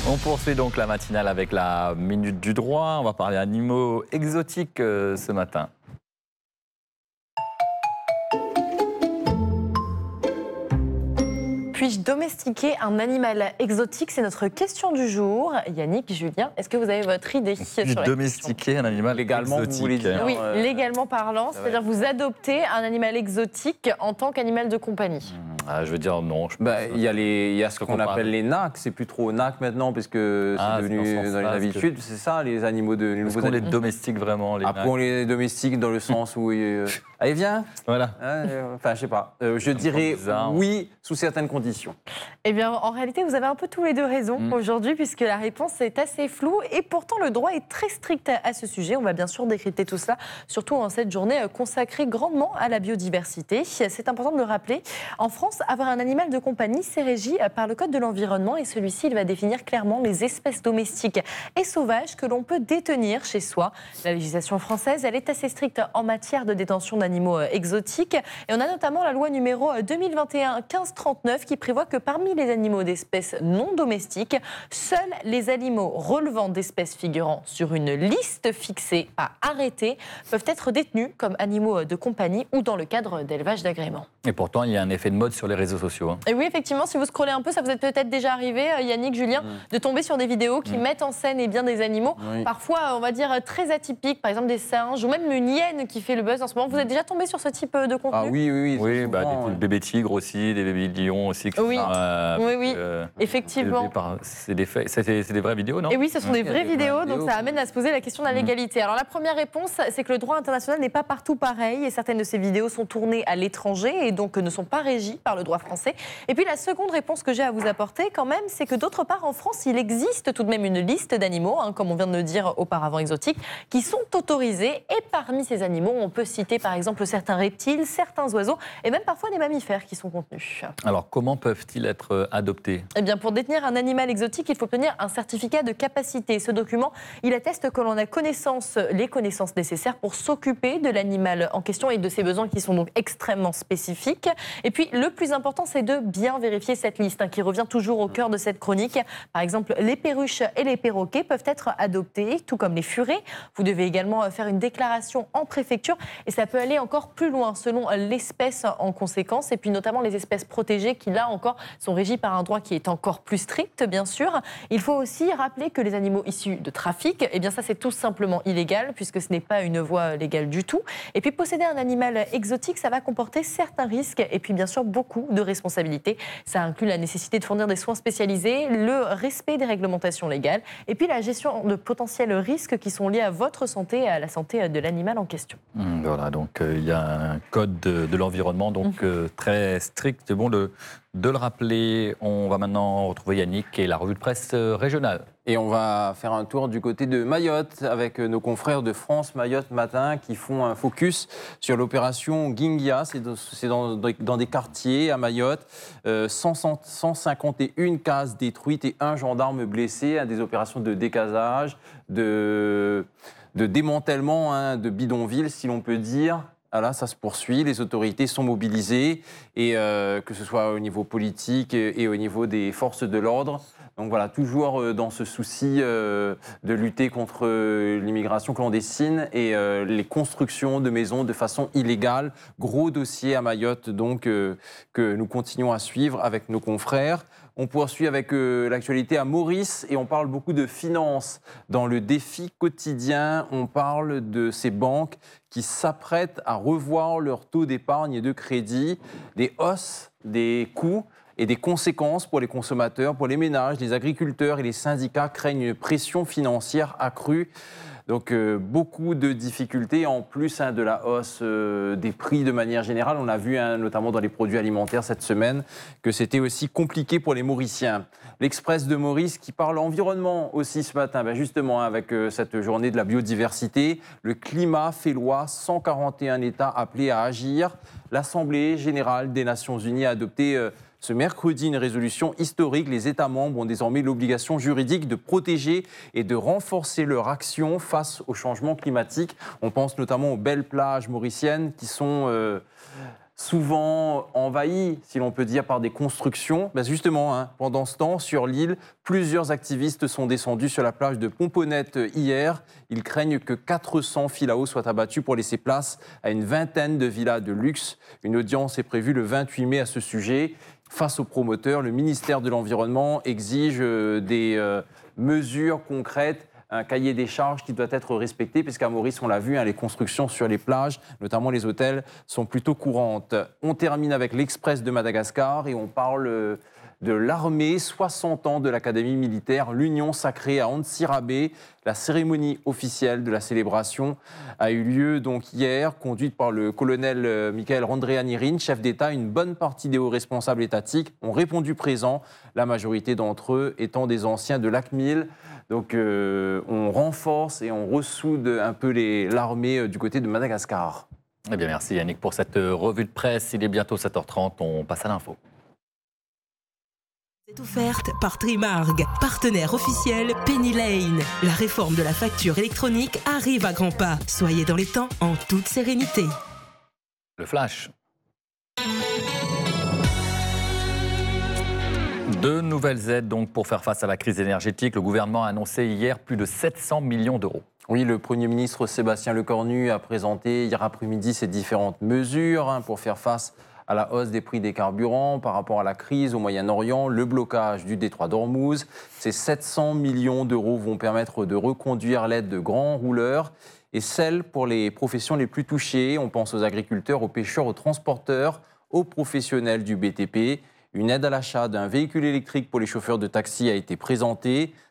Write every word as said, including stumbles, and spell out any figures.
On poursuit donc la matinale avec la Minute du Droit. On va parler animaux exotiques euh, ce matin. Puis-je domestiquer un animal exotique? C'est notre question du jour. Yannick, Julien, est-ce que vous avez votre idée sur la Domestiquer un animal légalement, exotique. vous voulez dire? Oui, euh... légalement parlant, c'est-à-dire vous adoptez un animal exotique en tant qu'animal de compagnie. Ah, je veux dire non. Je Bah, il y a, les, il y a ce qu'on qu'on parle. appelle les N A C, c'est plus trop N A C maintenant, parce que Ah, c'est c'est devenu dans ce dans les sens-là, habitudes, c'est ça, les animaux de les Est-ce nouveaux qu'on les animaux. domestique vraiment les Après, nains on les domestique dans le sens où... Euh... Allez, viens. Voilà. Hein, euh, Enfin, je sais pas. Euh, je Ça me dirais semble bizarre. oui, sous certaines conditions. Eh bien, en réalité, vous avez un peu tous les deux raison Mm. aujourd'hui, puisque la réponse est assez floue et pourtant le droit est très strict à, à ce sujet. On va bien sûr décrypter tout cela, surtout en cette journée euh, consacrée grandement à la biodiversité. C'est important de le rappeler. En France, avoir un animal de compagnie, c'est régi euh, par le Code de l'environnement et celui-ci, il va définir clairement les espèces domestiques et sauvages que l'on peut détenir chez soi. La législation française, elle est assez stricte en matière de détention d'animaux euh, exotiques et on a notamment la loi numéro deux mille vingt et un quinze trente-neuf qui prévoit que parmi les animaux d'espèces non domestiques, seuls les animaux relevant d'espèces figurant sur une liste fixée à arrêter peuvent être détenus comme animaux de compagnie ou dans le cadre d'élevage d'agrément. Et pourtant, il y a un effet de mode sur les réseaux sociaux. hein. Et oui, effectivement, si vous scrollez un peu, ça vous est peut-être déjà arrivé, Yannick, Julien, Mm. de tomber sur des vidéos qui Mm. mettent en scène eh bien, des animaux, Oui. parfois, on va dire, très atypiques, par exemple des singes ou même une hyène qui fait le buzz en ce moment. Vous êtes déjà tombé sur ce type de contenu? Ah oui, oui, oui. Oui, bah, souvent, des ouais. bébés tigres aussi, des bébés lions aussi. qui Oui. sont, euh, Oui, oui, euh, effectivement. élevés par- C'est des, faits- c'est des, c'est des vraies vidéos, non Et oui, ce sont des Il y a vraies des vraies vidéos, donc vidéos, ça oui. amène à se poser la question de la légalité. Alors la première réponse, c'est que le droit international n'est pas partout pareil et certaines de ces vidéos sont tournées à l'étranger et donc ne sont pas régies par le droit français. Et puis la seconde réponse que j'ai à vous apporter quand même, c'est que d'autre part en France, il existe tout de même une liste d'animaux, hein, comme on vient de le dire auparavant exotiques, qui sont autorisés et parmi ces animaux, on peut citer par exemple certains reptiles, certains oiseaux et même parfois des mammifères qui sont contenus. Alors, comment peuvent-ils être euh, adoptés? Eh bien, pour détenir un animal exotique, il faut obtenir un certificat de capacité. Ce document, il atteste que l'on a connaissance, les connaissances nécessaires pour s'occuper de l'animal en question et de ses besoins qui sont donc extrêmement spécifiques. Et puis, le plus important, c'est de bien vérifier cette liste hein, qui revient toujours au cœur de cette chronique. Par exemple, les perruches et les perroquets peuvent être adoptés, tout comme les furets. Vous devez également faire une déclaration en préfecture et ça peut aller encore plus loin selon l'espèce en conséquence. Et puis, notamment les espèces protégées qui, là encore, sont régies par un droit qui est encore plus strict, bien sûr. Il faut aussi rappeler que les animaux issus de trafic, eh bien ça c'est tout simplement illégal puisque ce n'est pas une voie légale du tout. Et puis posséder un animal exotique, ça va comporter certains risques et puis bien sûr beaucoup de responsabilités. Ça inclut la nécessité de fournir des soins spécialisés, le respect des réglementations légales et puis la gestion de potentiels risques qui sont liés à votre santé et à la santé de l'animal en question. Hum, Voilà, donc euh, il y a un code de, de l'environnement donc euh, très strict. C'est bon de, de le rappeler. On va maintenant retrouver Yannick et la revue de presse euh, régionale. Et on va faire un tour du côté de Mayotte avec nos confrères de France Mayotte Matin qui font un focus sur l'opération Guingia. C'est dans, c'est dans, dans des quartiers à Mayotte. Euh, cent, cent cinquante et une cases détruites et un gendarme blessé. Hein, des opérations de décasage, de, de démantèlement hein, de bidonvilles, si l'on peut dire. Voilà, ça se poursuit, les autorités sont mobilisées, et euh, que ce soit au niveau politique et, et au niveau des forces de l'ordre. Donc voilà, toujours euh, dans ce souci euh, de lutter contre euh, l'immigration clandestine et euh, les constructions de maisons de façon illégale. Gros dossier à Mayotte donc euh, que nous continuons à suivre avec nos confrères. On poursuit avec euh, l'actualité à Maurice et on parle beaucoup de finances. Dans le défi quotidien, on parle de ces banques qui s'apprêtent à revoir leur taux d'épargne et de crédit, des hausses des coûts et des conséquences pour les consommateurs, pour les ménages, les agriculteurs et les syndicats craignent une pression financière accrue. Donc euh, beaucoup de difficultés, en plus hein, de la hausse euh, des prix de manière générale. On a vu hein, notamment dans les produits alimentaires cette semaine que c'était aussi compliqué pour les Mauriciens. L'Express de Maurice qui parle environnement aussi ce matin, ben justement hein, avec euh, cette journée de la biodiversité. Le climat fait loi, cent quarante et un États appelés à agir. L'Assemblée générale des Nations unies a adopté euh, ce mercredi, une résolution historique. Les États membres ont désormais l'obligation juridique de protéger et de renforcer leur action face au changement climatique. On pense notamment aux belles plages mauriciennes qui sont, euh, souvent envahi, si l'on peut dire, par des constructions. Ben justement, hein, pendant ce temps, sur l'île, plusieurs activistes sont descendus sur la plage de Pomponette hier. Ils craignent que quatre cents filaos soient abattus pour laisser place à une vingtaine de villas de luxe. Une audience est prévue le vingt-huit mai à ce sujet. Face aux promoteurs, le ministère de l'Environnement exige des euh, mesures concrètes, un cahier des charges qui doit être respecté, puisqu'à Maurice, on l'a vu, hein, les constructions sur les plages, notamment les hôtels, sont plutôt courantes. On termine avec l'Express de Madagascar et on parle de l'armée, soixante ans de l'Académie militaire, l'Union sacrée à Antsirabe. La cérémonie officielle de la célébration a eu lieu donc hier, conduite par le colonel Michael Randrianirin, chef d'État. Une bonne partie des hauts responsables étatiques ont répondu présents, la majorité d'entre eux étant des anciens de l'A C M I L. Donc euh, on renforce et on ressoude un peu l'armée euh, du côté de Madagascar. Eh bien, merci Yannick pour cette revue de presse. Il est bientôt sept heures trente, on passe à l'info. C'est offerte par Trimarg, partenaire officiel Penny Lane. La réforme de la facture électronique arrive à grands pas. Soyez dans les temps en toute sérénité. Le flash. De nouvelles aides donc pour faire face à la crise énergétique. Le gouvernement a annoncé hier plus de sept cents millions d'euros. Oui, le Premier ministre Sébastien Lecornu a présenté hier après-midi ces différentes mesures hein, pour faire face à la hausse des prix des carburants par rapport à la crise au Moyen-Orient, le blocage du détroit d'Ormuz. Ces sept cents millions d'euros vont permettre de reconduire l'aide de grands rouleurs et celle pour les professions les plus touchées. On pense aux agriculteurs, aux pêcheurs, aux transporteurs, aux professionnels du B T P. Une aide à l'achat d'un véhicule électrique pour les chauffeurs de taxi a été présentée.